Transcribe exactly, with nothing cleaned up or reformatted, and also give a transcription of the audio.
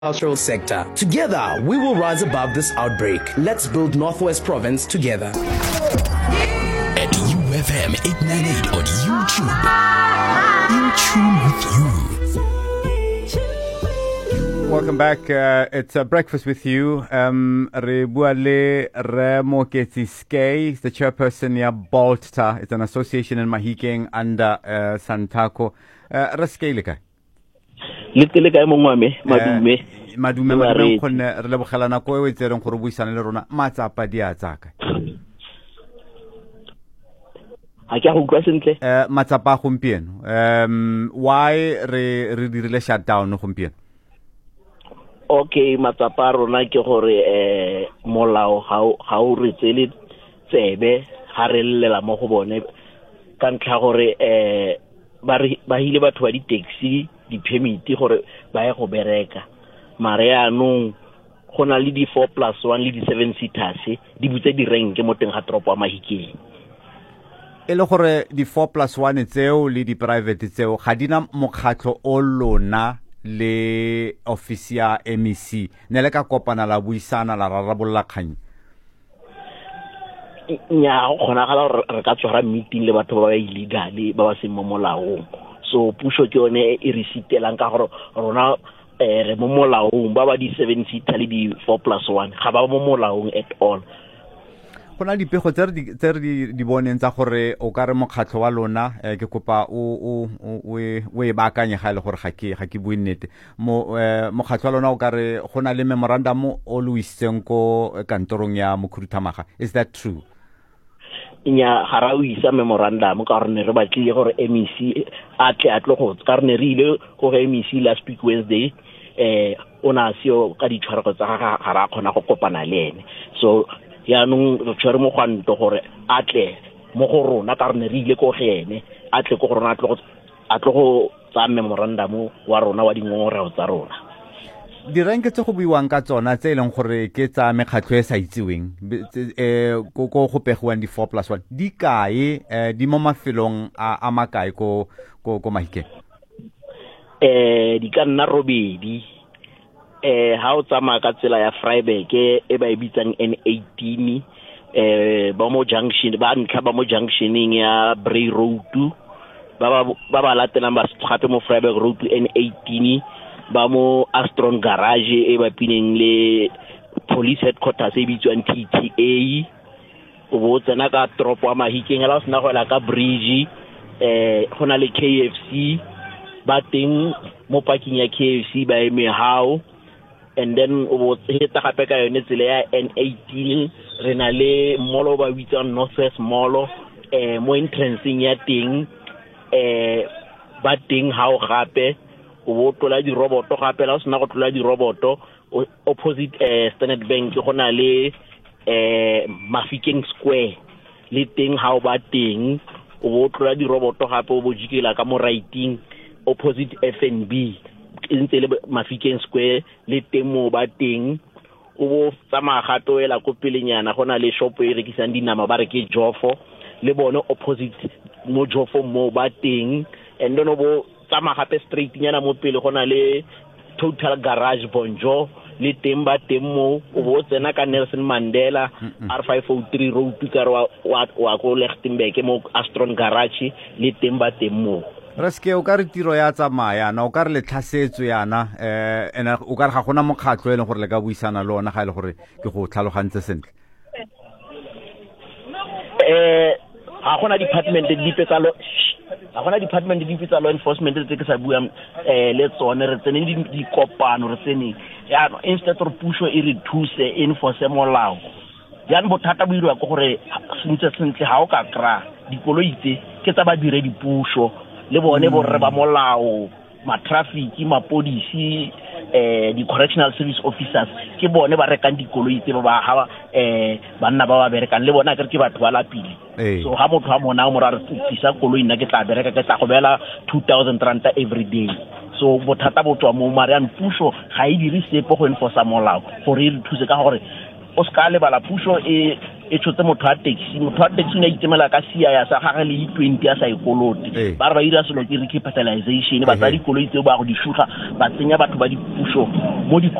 agricultural sector. Together, we will rise above this outbreak. Let's build Northwest Province together. At U F M eight ninety-eight on YouTube. In tune with you. Welcome back. Uh, it's uh, Breakfast with You. Um, Re bua le Re Moketsi Skay, the chairperson ya Bolta. It's an association in Mahikeng under uh, Santako. Uh, Re Skay le kae? Le tele kae mongwame madume madume madume khone re le bogela nako e wetsereng gore buisana le rona matsapa di a tsaka ha ke go kwa sentle eh matsapa gompieno um why re re dirile shutdown gompieno okay matsapa rona ke gore eh molao ha ha o re tsele tsebe ha re llela mo go bone ka ntlha gore eh ba ba hile batho ba di taxi di permit gore ba ya go bereka mare ya no gona le di four plus one le di seven seaters di butse di renke mo teng ga tropo a Mahikeng e le gore di four plus one tseo le di private tseo ga dina mokgatlo o lona le office ya M E C ne le ka kopana la buisana la rarabolla kgang nya gona ga re ka tswara meeting le batho ba ba illegal ba ba seng mo molaong so pusho ke yone e re sitelang ka gore rona eh re mo molaong ba ba di seven seater le di four plus one ga ba mo molaong at all gona dipego tse di tse di di boneng tsa gore o ka re mokgatlo wa lona ke kopa o o we we ba kanye ga ile gore ga ke ga ke bue nnete mo mokgatlo wa lona o ka re gona le memorandum o Louis ko kantorong ya Mokhuduthamaga is that true nya ga ra o isa memorandum ka gore re batlile gore M E C a tle a tlo go ka re re ile go M E C last week Wednesday eh ona sio ka ditshwarego tsa ga ga ra khona go kopana le ene so ya no re tshwere mo gwanto gore a tle mo go rona ka re re ile go gene a tle go rona a tle go a tle go tsa memorandum wa rona wa dingongorego tsa rona di renke tse go buiwang ka tsona tse ileng gore ke tsa mekgatlo e sa itsiweng eh go go go pegiwang di four plus one di kae eh di mo mafelong a makae ko ko ko Mahikeng eh di ka nna robedi eh ha o tsama ka tsela ya Vryburg e ba e bitsang N eighteen eh ba mo junction ba ntlha ba mo junctioning ya Bray Road ba ba ba latelang ba gape mo Vryburg Road N eighteen ba mo Astron Garage e ba pineng le police headquarters e bitswang T T A o bo tsena ka tropo a Mahikeng la sna go la ka bridge eh gona le K F C ba teng mo parking ya K F C ba eme hao and then o bo heta gape ka yone tsela ya N eighteen re na le mall ba bitsang Northwest Mall eh mo entranceng ya teng eh ba teng hao gape o bo tlola di roboto gape la sna go tlola di roboto opposite eh Standard Bank go na le eh Mahikeng Square le teng hao ba teng o bo tlola di roboto gape o bo jikela ka mo writing opposite F N B ntse le Mahikeng Square le teng mo ba teng o bo tsama gato ela ko pelenyana gona le shop e rekisang dinama ba re ke Jofo le bone opposite mo Jofo mo ba teng and then o bo tsama gape straight nyana mo pele gona le Total Garage Bonjo le teng ba teng mo o bo tsena ka Nelson Mandela R five oh three road ka wa wa go Lichtenburg mo Astron Garage le teng ba teng mo Reske o ka re tiro ya tsamaya na o ka re le tlhasetso yana eh ena o ka re ga gona mokgatlo e leng gore le ka buisana le ona ga ile gore ke go tlhalogantse sentle eh ga gona department di petsa lo ga gona department di petsa law enforcement tse ke sa buang eh le tsone re tsene di di kopano re tsene ya instead of pusho e re thuse enforce molao yan bothata bo irwa go gore sentse sentle ha o ka kra dikoloi tse ke tsa ba dire dipusho le bone bo re ba molao ma traffic ma police eh di correctional service officers ke bone ba rekang dikoloi tse ba ha eh banna ba ba berekang le bona ke batho ba la pile so ha motho ha mona o morare tsisa koloi nna ke tla bereka ke tla go bela two thousand rand every day so bothata bo tswa mo marian pusho ga e dire sepe go enforce molao gore re thuse ka gore o ska le bala pusho e e tshotse motho a taxi motho a taxi ne itemela ka sia ya sa gagwe le twenty ya sa ikolote ba re ba ira selo ke recapitalization ba tsa dikoloi tseo ba go di shuga ba tsenya batho ba dipuso mo di